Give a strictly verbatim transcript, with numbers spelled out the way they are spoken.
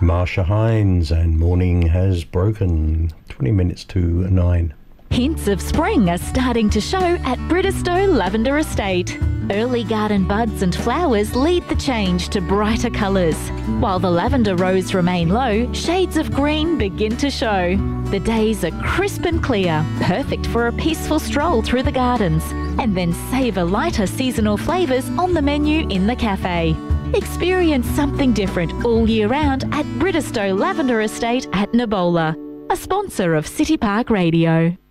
Marsha Hines, and morning has broken. twenty minutes to nine. Hints of spring are starting to show at Bridestow Lavender Estate. Early garden buds and flowers lead the change to brighter colours. While the lavender rows remain low, shades of green begin to show. The days are crisp and clear, perfect for a peaceful stroll through the gardens, and then savour lighter seasonal flavours on the menu in the cafe. Experience something different all year round at Bridestow Lavender Estate at Nabola, a sponsor of City Park Radio.